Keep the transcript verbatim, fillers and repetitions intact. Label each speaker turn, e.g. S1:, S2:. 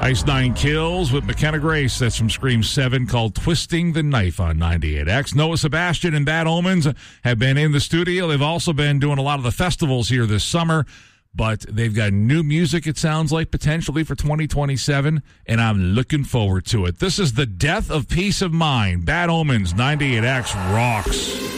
S1: Ice Nine Kills with McKenna Grace. That's from Scream seven, called Twisting the Knife on ninety-eight X. Noah Sebastian and Bad Omens have been in the studio. They've also been doing a lot of the festivals here this summer, but they've got new music, it sounds like, potentially for twenty twenty-seven, and I'm looking forward to it. This is The Death of Peace of Mind. Bad Omens, ninety-eight X rocks.